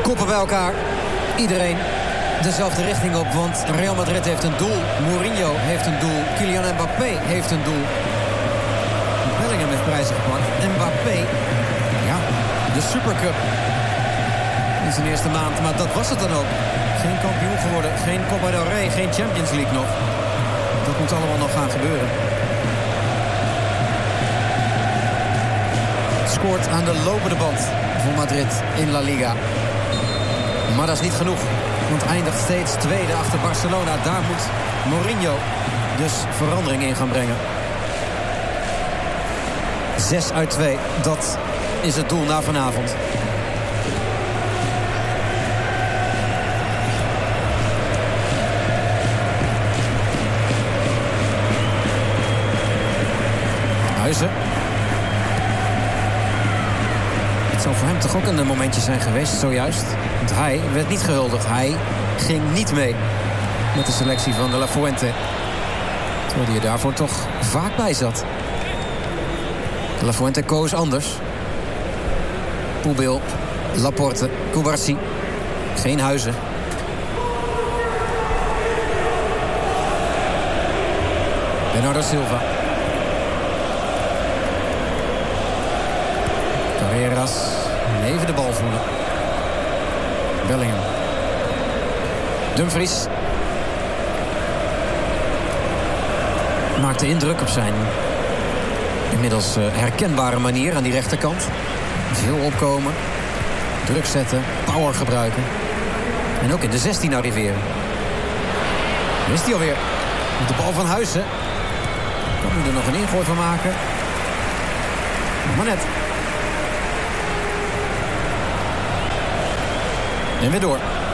Koppen bij elkaar. Iedereen dezelfde richting op, want Real Madrid heeft een doel. Mourinho heeft een doel. Kylian Mbappé heeft een doel. Bellingham heeft prijzen gepakt. Mbappé, ja, de Supercup in zijn eerste maand. Maar dat was het dan ook. Geen kampioen geworden, geen Copa del Rey, geen Champions League nog. Dat moet allemaal nog gaan gebeuren. Scoort aan de lopende band voor Madrid in La Liga. Maar dat is niet genoeg. Want eindigt steeds tweede achter Barcelona. Daar moet Mourinho dus verandering in gaan brengen. 6-2, dat is het doel na vanavond. Huizen. Het zou voor hem toch ook een momentje zijn geweest, zojuist. Want hij werd niet gehuldigd. Hij ging niet mee met de selectie van de La Fuente. Terwijl hij er daarvoor toch vaak bij zat. De La Fuente koos anders. Poelbil, Laporte, Cubarsí. Geen Huizen. Bernardo Silva. Carreras, even de bal voelen. Bellingham. Dumfries. Maakte indruk op zijn inmiddels herkenbare manier aan die rechterkant. Veel opkomen. Druk zetten. Power gebruiken. En ook in de 16 arriveren. Daar is hij alweer. Met de bal van Huizen. Kan hij er nog een ingooi van maken. Maar net. En weer door.